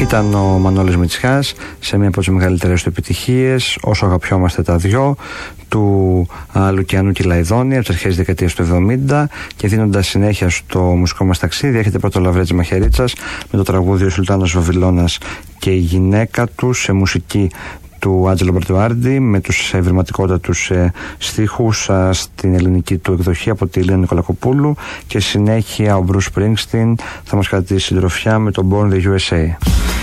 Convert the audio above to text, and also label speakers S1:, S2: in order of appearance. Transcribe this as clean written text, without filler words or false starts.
S1: Ήταν ο Μανώλης Μητσιάς σε μία από τις μεγαλύτερες του επιτυχίες, Όσο αγαπιόμαστε τα δυο, του Λουκιανού Κυλαϊδόνη από τις αρχές της δεκαετίας του 70, και δίνοντας συνέχεια στο μουσικό μας ταξίδι έχετε πρώτο Λαβρέτζη Μαχαιρίτσας με το τραγούδι «Ο Σουλτάνος Βαβυλώνας και η γυναίκα του» σε μουσική του Άντζελο Μπερτουάρντι, με τους ευρηματικότατους στίχους στην ελληνική του εκδοχή από τη Λίνα Νικολακοπούλου, και συνέχεια ο Μπρους Σπρίνγκστιν θα μας κρατήσει συντροφιά με το Born the USA.